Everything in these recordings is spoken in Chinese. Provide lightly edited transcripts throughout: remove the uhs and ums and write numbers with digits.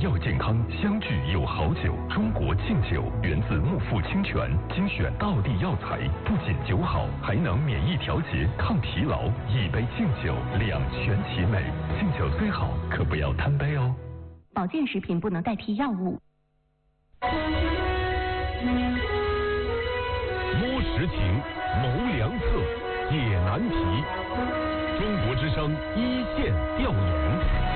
要健康，相聚有好酒。中国劲酒源自木富清泉，精选道地药材，不仅酒好，还能免疫调节、抗疲劳。一杯劲酒，两全其美。劲酒虽好，可不要贪杯哦。 保健食品不能代替药物。 摸实情，谋良策，解难题。中国之声一线调研。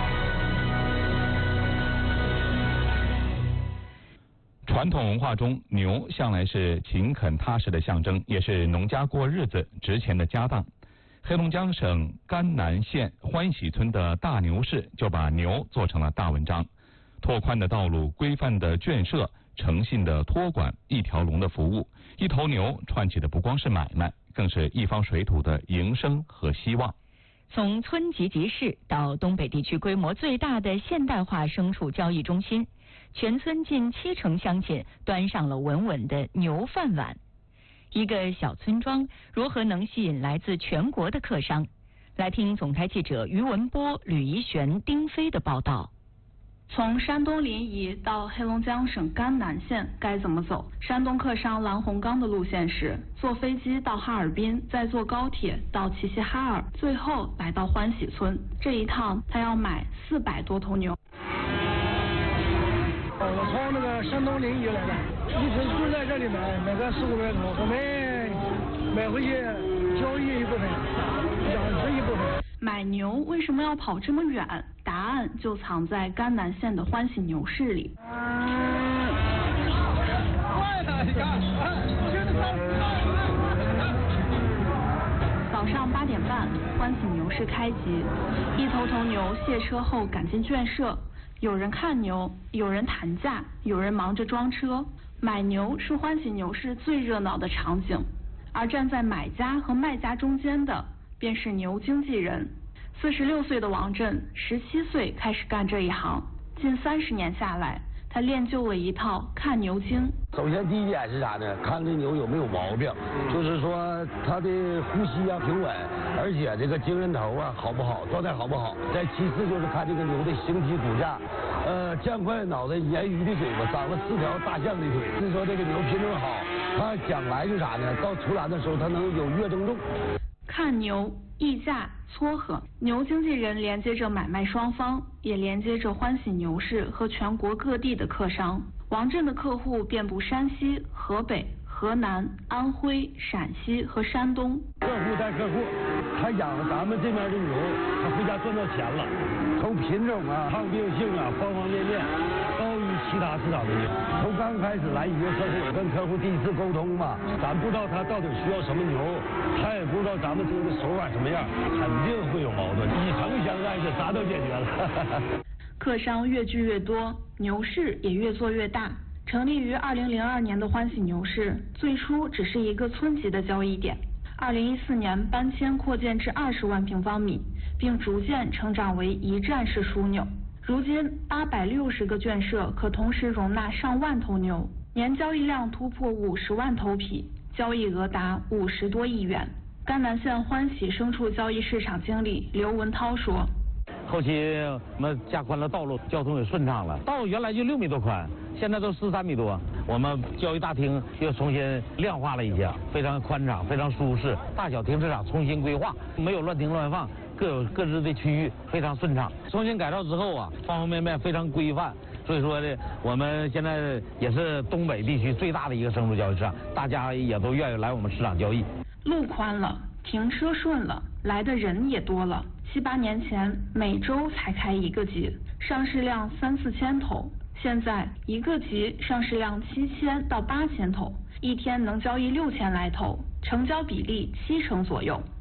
传统文化中，牛向来是勤恳踏实的象征，也是农家过日子值钱的家当。黑龙江省甘南县欢喜村的大牛市就把牛做成了大文章。拓宽的道路、规范的圈舍、诚信的托管、一条龙的服务，一头牛串起的不光是买卖，更是一方水土的营生和希望。 从村级集市到东北地区规模最大的现代化牲畜交易中心，全村近70%乡亲端上了稳稳的牛饭碗。一个小村庄如何能吸引来自全国的客商？来听总台记者于文波、吕怡璇、丁飞的报道。 从山东临沂到黑龙江省甘南县该怎么走？山东客商蓝洪刚的路线是坐飞机到哈尔滨，再坐高铁到齐齐哈尔，最后来到欢喜村。这一趟他要买400多头牛。 我从那个山东临沂来的，一直住在这里买个4、500头，我们买回去交易一部分，养殖一部分。 买牛为什么要跑这么远？答案就藏在甘南县的欢喜牛市里。早上8点半，欢喜牛市开集，一头头牛卸车后赶进圈舍，有人看牛，有人谈价，有人忙着装车。买牛是欢喜牛市最热闹的场景，而站在买家和卖家中间的便是牛经纪人。46岁的王震，17岁开始干这一行，近30年下来，他练就了一套看牛经。 首先第一点是啥呢？看这牛有没有毛病，就是说它的呼吸啊平稳，而且这个精神头啊好不好，状态好不好。再其次就是看这个牛的形体骨架，酱块脑袋，鲶鱼的嘴巴，长了4条大象的腿。是说这个牛品种好，它将来就啥呢？到出栏的时候它能有月增重。 看牛、议价、撮合，牛经纪人连接着买卖双方，也连接着欢喜牛市和全国各地的客商。王震的客户遍布山西、河北、河南、安徽、陕西和山东。 客户带客户，他养咱们这边的牛，他回家赚到钱了。从品种啊、抗病性啊，方方面面高于其他市场的牛。从刚开始来一个客户，跟客户第一次沟通嘛，咱不知道他到底需要什么牛，他也不知道咱们这个手法什么样，肯定会有矛盾。以诚相待，就啥都解决了。 客商越聚越多，牛市也越做越大。成立于2002年的欢喜牛市，最初只是一个村级的交易点，2014年搬迁扩建至20万平方米，并逐渐成长为一站式枢纽。如今860个圈舍可同时容纳上万头牛，年交易量突破50万头匹，交易额达50多亿元。甘南县欢喜牲畜交易市场经理刘文涛说， 后期我们加宽了道路，交通也顺畅了。道路原来就6米多宽，现在都13米多。我们交易大厅又重新亮化了一下，非常宽敞，非常舒适。大小停车场重新规划，没有乱停乱放，各有各自的区域，非常顺畅。重新改造之后啊，方方面面非常规范。所以说呢，我们现在也是东北地区最大的一个牲畜交易市场，大家也都愿意来我们市场交易。 路宽了，停车顺了，来的人也多了。7、8年前每周才开一个集，上市量3、4千头，现在一个集上市量7000到8000头，一天能交易6000来头，成交比例70%左右。